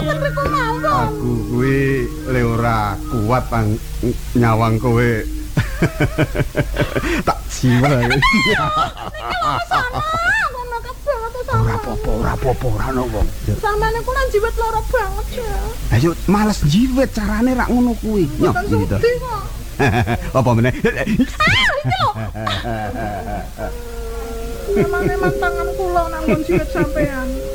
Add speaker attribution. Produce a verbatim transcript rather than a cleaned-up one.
Speaker 1: ngoten riku mawon.
Speaker 2: Aku kuwi le ora kuat pang nyawang kowe. Tak jiwa.
Speaker 1: Ngono kebanget to sama.
Speaker 2: Ora apa-apa, ora apa-apa, ora ono wong.
Speaker 1: Sampeyan iku lan jiwet loro banget ya.
Speaker 2: Ayo males jiwet carane rak ngono kuwi. Yo gitu. Apa meneh?
Speaker 1: Memang-memang tangan kula nang jiwet sampean.